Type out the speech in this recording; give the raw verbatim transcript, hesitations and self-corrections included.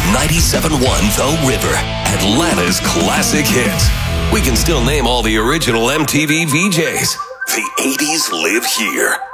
ninety-seven point one The River, Atlanta's classic hits. We can still name all the original M T V V Js. The eighties live here.